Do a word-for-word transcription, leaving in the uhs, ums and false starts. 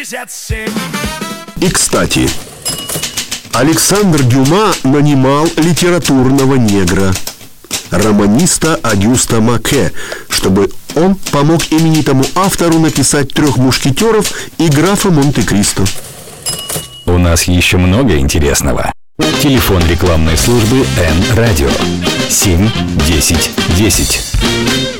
И, кстати, Александр Дюма нанимал литературного негра, романиста Агюста Маке, чтобы он помог именитому автору написать «Трех мушкетеров» и «Графа Монте-Кристо». У нас еще много интересного. Телефон рекламной службы Н-Радио семь десять десять.